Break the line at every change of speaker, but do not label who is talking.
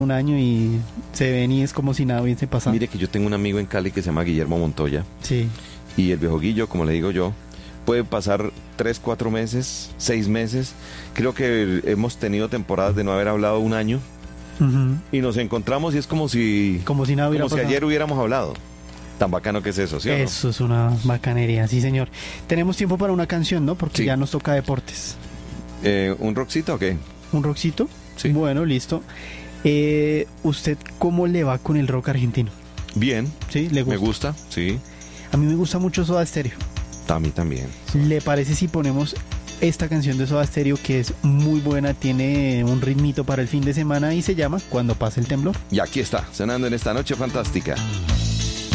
un año y se ven y es como si nada hubiese pasado.
Mire que yo tengo un amigo en Cali que se llama Guillermo Montoya.
Sí.
Y el viejo Guillo, como le digo yo, puede pasar 3, 4 meses, 6 meses. Creo que hemos tenido temporadas de no haber hablado un año.
Uh-huh.
Y nos encontramos y es como si
nada hubiera pasado.
ayer hubiéramos hablado. Tan bacano que es eso, ¿sí o no?
Eso es una bacanería, sí señor. Tenemos tiempo para una canción, ¿no? Porque
sí.
Ya nos toca deportes.
¿Un rockcito o qué?
¿Un rockcito?
Sí.
Bueno, listo. ¿Usted cómo le va con el rock argentino?
Bien.
¿Sí? ¿Le gusta?
Me gusta, sí.
A mí me gusta mucho Soda Stereo.
A mí también.
¿Le parece si ponemos esta canción de Soda Stereo, que es muy buena, tiene un ritmito para el fin de semana y se llama Cuando pase el temblor?
Y aquí está, sonando en esta noche fantástica.